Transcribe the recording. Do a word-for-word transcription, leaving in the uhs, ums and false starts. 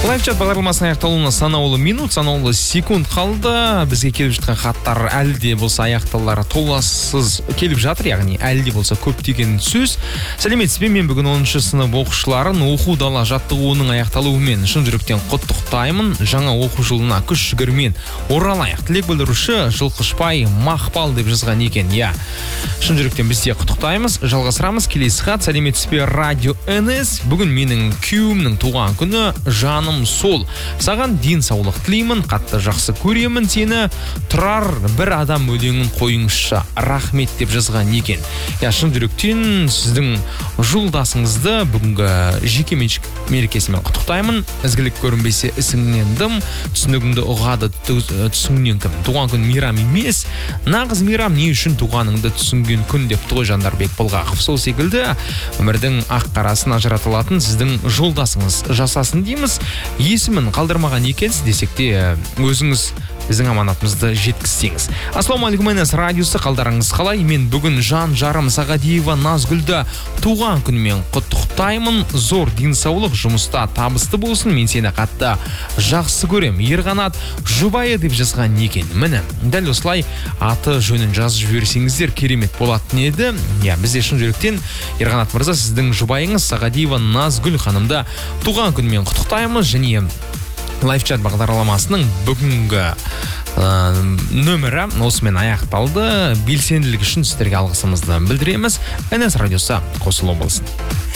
Лайфчат бағдарламасының аяқталуына санаулы минут, санаулы секунд қалды. Бізге келіп жатқан хаттар әлі де болса аяқталары толассыз келіп жатыр, яғни әлі де болса көптеген сөз. Сәлеметсіз бе, мен бүгін оныншы сынып оқушыларын оқу дала жаттығуының аяқталуымен шын жүректен құттықтаймын. Жаңа оқу жылына күш жігермен оралайық. Тілек білдіруші Жылқышбай Мақпал деп жазған екен. Я, шын жүректен біз де құттықтаймыз. Жалғастырамыз. Келесі хат. Сәлеметсіз бе, радио эн эс. Бүгін менің күйеуімнің туған күні. Жаным сол. Саған денсаулық тілеймін, қатты жақсы көремін сені. Тұрар, бір адам өлеңін қойыңызшы. Рахмет деп жазған екен. Я, шын жүректен сіздің жолдасыңызды бүгінгі жеке меншік мерекесімен құттықтаймын. Ізгілік көрінбесе ісіңнен дым, түсінігіңді ұғады түсіңнен кім. Туған күн мейрам емес, нағыз мейрам не үшін туғаныңды түсінген күн деп той Жандарбек Бұлғақов. Сол секілді өмірдің ақ қарасын ажыратылатын сіздің жолдасыңыз жасасын дейміз. Есімін қалдырмаған екенсіз десек те өзіңіз біздің аманатымызды жеткізсеңіз. Ассалаумағалейкум, эн эс радиосы, қалдарыңыз қалай? Мен бүгін жан жарым Сағадиева Назгүлді туған күнімен құттықтаймын. Зор денсаулық, жұмыста табысты болсын. Мен сені қатты жақсы көрем. Ерғанат жұбайы деп жазған екен. Міне, дәл осылай аты жөнін жазып жіберсеңіздер керемет болатын еді. Я, бізде шын жүректен Ерғанат мырза, сіздің жұбайыңыз Сағадиева Назгүл ханымды туған күнімен құттықтаймыз. Және Лайфчат бағдарламасының бүгінгі ә, нөмірі осымен аяқталды. Белсенділік үшін сіздерге алғысымызды білдіреміз. эн эс радиосы қосылу болсын.